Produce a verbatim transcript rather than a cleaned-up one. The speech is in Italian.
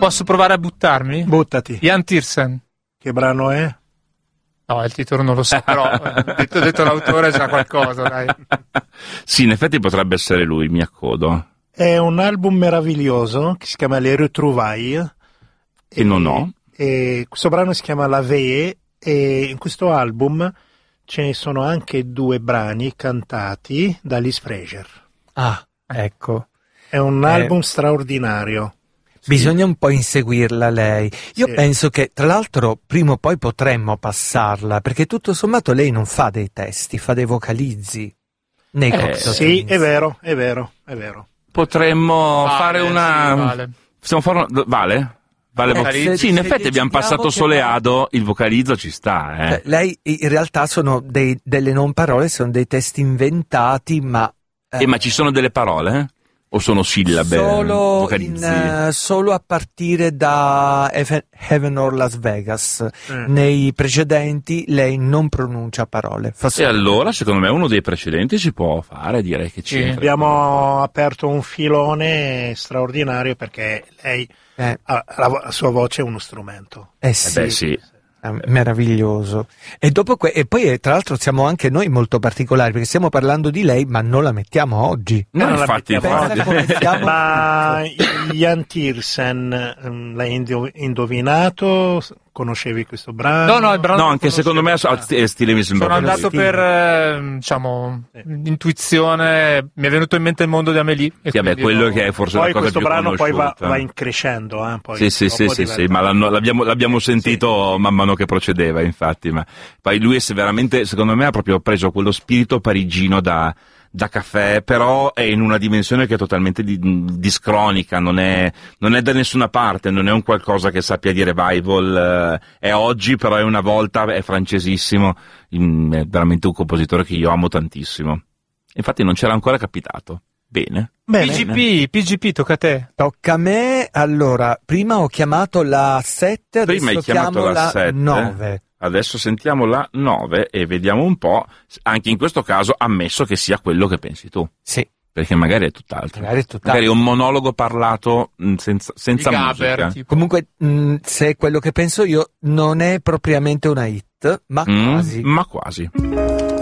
posso provare a buttarmi? Buttati. Jan Tiersen. Che brano è? No, il titolo non lo so, però eh, detto, detto l'autore è già qualcosa, dai. Sì, in effetti potrebbe essere lui, mi accodo. È un album meraviglioso che si chiama Les Retrouvailles. E non ho. E questo brano si chiama La Veille e in questo album ce ne sono anche due brani cantati da Liz Fraser. Ah, ecco. È un Eh, album straordinario. Bisogna un po' inseguirla lei. Io Sì. penso che, tra l'altro, prima o poi potremmo passarla, perché tutto sommato lei non fa dei testi, fa dei vocalizzi nei Eh, Cocktail Sì, Twins. è vero, è vero, è vero. Potremmo Vale, fare una... sì, vale. Possiamo fare una... Vale? Vale Eh, vo- se- sì, in se effetti abbiamo decidiamo passato che Soleado, il vocalizzo ci sta, eh. Cioè, lei in realtà sono dei- delle non parole, sono dei testi inventati, ma eh, Eh, ma ci sono delle parole? eh? O sono sillabe? solo, vocalizzi? in, eh, solo a partire da Heaven, Heaven or Las Vegas. Mm. Nei precedenti lei non pronuncia parole. Fa E solo- allora, secondo me, uno dei precedenti si può fare, direi che Sì. c'entra. Abbiamo aperto un filone straordinario perché lei Eh, ha la, vo- la sua voce è uno strumento. eh Eh sì. beh, sì. È meraviglioso. E dopo que- e poi eh, tra l'altro siamo anche noi molto particolari perché stiamo parlando di lei, ma non la mettiamo oggi. No, Eh, non la infatti, mettiamo infatti. Pensa come siamo- Ma Jan Tiersen, ehm, l'hai indo- indovinato? Conoscevi questo brano? No, no, il brano No, non anche conoscevo. secondo me so- è stile mi sembra Sono proprio andato sì. per, eh, diciamo, intuizione, mi è venuto in mente il mondo di Amélie. e Sì, vabbè, quindi quello l'ho- che è forse Poi la cosa questo più brano poi va, conosciuta. va in crescendo, eh, poi Sì, sì, dopo sì, sì, diventa- sì, ma l'hanno- l'abbiamo, l'abbiamo sentito man mano che procedeva, infatti. Ma poi lui è veramente, secondo me, ha proprio preso quello spirito parigino da, da caffè, però è in una dimensione che è totalmente di- discronica, non è, non è da nessuna parte, non è un qualcosa che sappia di revival, eh, è oggi, però è una volta, è francesissimo, in- è veramente un compositore che io amo tantissimo. Infatti non c'era ancora capitato. Bene. Bene. P G P, P G P, tocca a te. Tocca a me. Allora, prima ho chiamato la sette, adesso Prima hai chiamato chiamo la la sette. nove. Adesso sentiamo la nove e vediamo un po', anche in questo caso ammesso che sia quello che pensi tu, Sì, perché magari è tutt'altro. magari è tutt'altro. Magari è un monologo parlato mh, senza, senza Di musica. Gaber, tipo. Comunque, mh, se è quello che penso io, non è propriamente una hit, ma Mm, quasi. ma quasi.